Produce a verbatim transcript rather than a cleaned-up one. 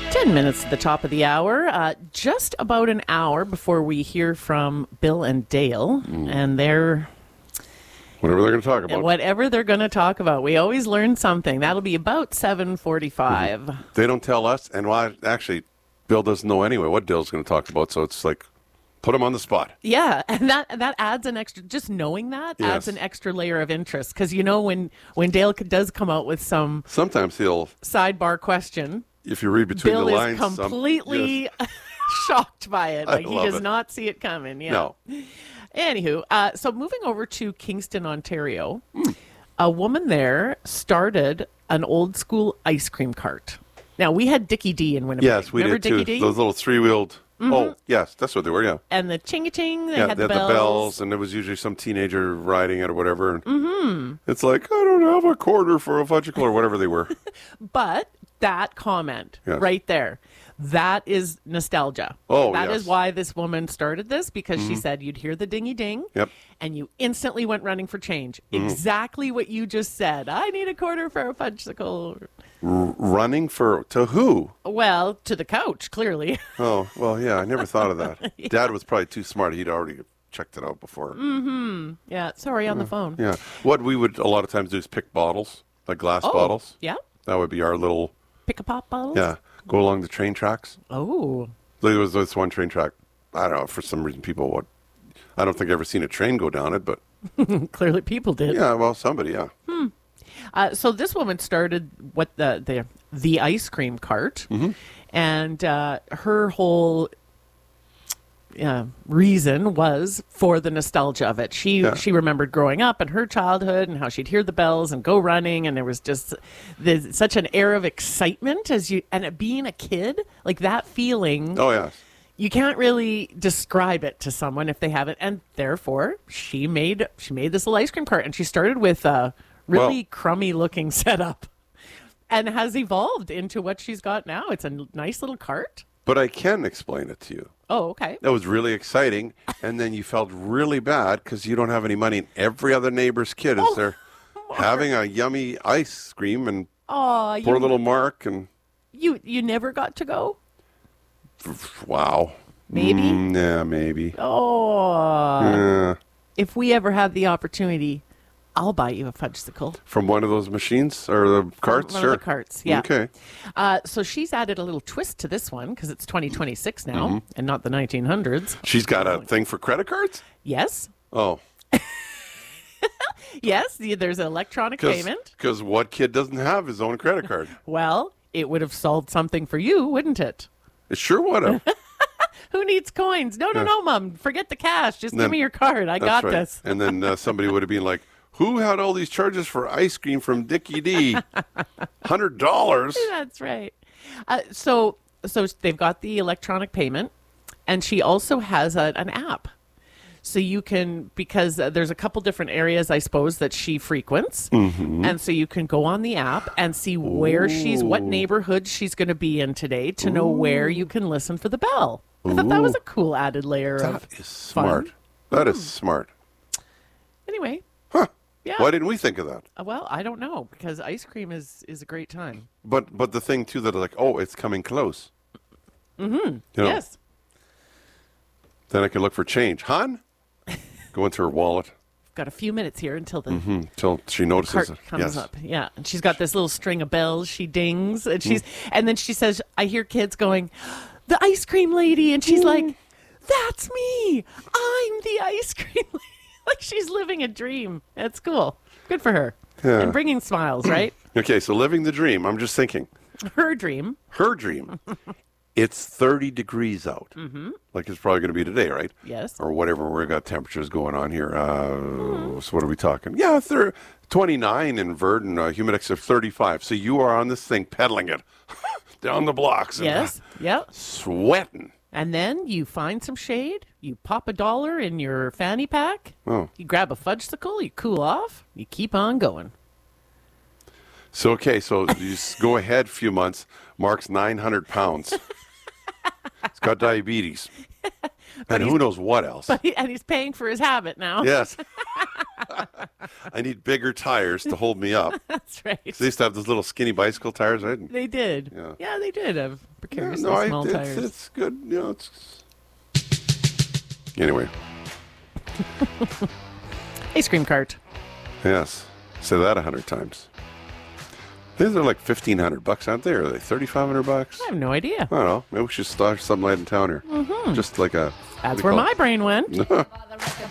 Ten minutes to the top of the hour. Uh, just about an hour before we hear from Bill and Dale. Mm. And they're... Whatever they're going to talk about. Whatever they're going to talk about. We always learn something. That'll be about seven forty-five. Mm-hmm. They don't tell us. And well, actually, Bill doesn't know anyway what Dale's going to talk about. So it's like, put him on the spot. Yeah. And that that adds an extra, just knowing that yes. adds an extra layer of interest. Because, you know, when, when Dale does come out with some... Sometimes he'll... Sidebar question... If you read between Bill the lines, is completely yes. shocked by it. Like he does it. not see it coming. Yeah. No. Anywho, uh, so moving over to Kingston, Ontario, mm. a woman there started an old school ice cream cart. Now we had Dickie D in Winnipeg. Yes, we Remember did Dickie too. D? Those little three-wheeled. Mm-hmm. Oh, yes, that's what they were. Yeah. And the chingy ching. They yeah, had they the had bells. the bells, and there was usually some teenager riding it or whatever. And mm-hmm. It's like, I don't have a quarter for a fudgicle or whatever they were. But that comment yes. right there, that is nostalgia. Oh, That yes. is why this woman started this, because mm-hmm. she said you'd hear the dingy ding, yep. and you instantly went running for change. Mm-hmm. Exactly what you just said. I need a quarter for a fudgicle. R- running for, to who? Well, to the couch, clearly. Oh, well, yeah, I never thought of that. yeah. Dad was probably too smart. He'd already checked it out before. Mm-hmm. Yeah, sorry, on yeah. the phone. Yeah. What we would a lot of times do is pick bottles, like glass oh, bottles. Yeah. That would be our little... Pick-a-pop bottles? Yeah. Go along the train tracks. Oh. There was this one train track. I don't know, for some reason people would... I don't think I've ever seen a train go down it, but... Clearly people did. Yeah, well, somebody, yeah. Hmm. Uh, so this woman started what the the, the ice cream cart, mm-hmm. and uh, her whole uh, reason was for the nostalgia of it. She yeah. she remembered growing up and her childhood and how she'd hear the bells and go running, and there was just there's such an air of excitement as you and it, being a kid, like that feeling. Oh yes. You can't really describe it to someone if they haven't, and therefore she made she made this little ice cream cart, and she started with a really well, crummy looking setup, and has evolved into what she's got now. It's a nice little cart. But I can explain it to you. Oh, okay. That was really exciting, and then you felt really bad because you don't have any money, and every other neighbor's kid is oh, there Mark. having a yummy ice cream, and oh, poor you, little Mark, and you you never got to go. Wow. Maybe? Mm, yeah, maybe. Oh. Yeah. If we ever have the opportunity, I'll buy you a fudgesicle. From one of those machines or the carts? One sure. of the carts, yeah. Okay. Uh, so she's added a little twist to this one because it's twenty twenty-six now mm-hmm. and not the nineteen hundreds. She's got a thing for credit cards? Yes. Oh. Yes, there's an electronic Cause, payment. Because what kid doesn't have his own credit card? Well, it would have solved something for you, wouldn't it? It sure would have. Who needs coins? No, no, yeah. no, Mom. Forget the cash. Just then, give me your card. I got right. this. And then uh, somebody would have been like, who had all these charges for ice cream from Dickie D? one hundred dollars? That's right. Uh, so, so they've got the electronic payment, and she also has a, an app. So you can, because uh, there's a couple different areas, I suppose, that she frequents. Mm-hmm. And so you can go on the app and see where Ooh. she's, what neighborhood she's going to be in today to Ooh. know where you can listen for the bell. I Ooh. thought that was a cool added layer that of is smart. Fun. That mm. is smart. Anyway. Huh. Yeah. Why didn't we think of that? Uh, well, I don't know, because ice cream is, is a great time. But but the thing, too, that like, oh, it's coming close. Mm-hmm. You know, yes. Then I can look for change. Hon? Go into her wallet. Got a few minutes here until the mm-hmm. until she notices cart it. comes yes. up. Yeah, and she's got this little string of bells. She dings, and she's mm. and then she says, "I hear kids going, the ice cream lady," and she's mm. like, "That's me. I'm the ice cream lady." Like she's living a dream. That's cool. Good for her. Yeah. And bringing smiles, right? Okay, so living the dream. I'm just thinking. Her dream. Her dream. It's thirty degrees out. Mm-hmm. Like it's probably going to be today, right? Yes. Or whatever. We've got temperatures going on here. Uh, mm. So what are we talking? Yeah, thir- twenty-nine in Verdon, uh, humidex of thirty-five. So you are on this thing pedaling it down the blocks. Yes. And, uh, yep. Sweating. And then you find some shade. You pop a dollar in your fanny pack. Oh. You grab a fudgesicle. You cool off. You keep on going. So, okay, so you just go ahead a few months. Mark's nine hundred pounds. He's got diabetes. And who knows what else. But he, and he's paying for his habit now. Yes. I need bigger tires to hold me up. That's right. So they used to have those little skinny bicycle tires, right? They did. Yeah, yeah they did. Uh, precariously no, I, small it's, tires. it's good. You know, it's anyway. Ice cream cart. Yes, say that a hundred times. These are like fifteen hundred bucks, aren't they? Or are they thirty five hundred bucks? I have no idea. I don't know. Maybe we should start something like in town here. Mm-hmm. Just like a. That's where my brain went.